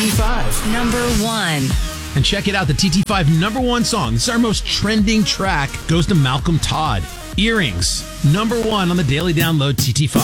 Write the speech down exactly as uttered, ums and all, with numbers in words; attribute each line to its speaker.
Speaker 1: T five.
Speaker 2: Number one.
Speaker 3: And check it out, the T T five number one song. This is our most trending track. Goes to Malcolm Todd. Earrings, number one on the Daily Download T T five.